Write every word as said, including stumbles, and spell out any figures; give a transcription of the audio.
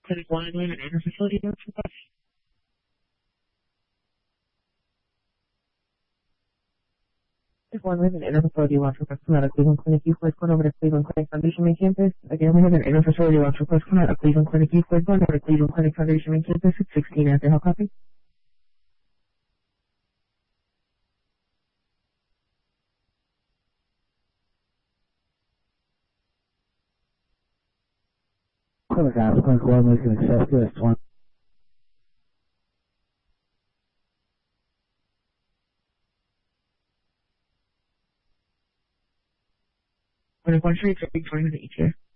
Clinic one and Women Enter Facility Notes Request. Clinic one Women Enter Facility Watch Request come out of Cleveland Clinic East West going over to Cleveland Clinic Foundation Main Campus. Again, we have an Enter Facility Watch Request come out of Cleveland Clinic East West going over to Cleveland Clinic Foundation Main Campus at sixteen after how copy. Clinic House, Clinic one, we can accept this one. Clinic one, should we take joining the E T A?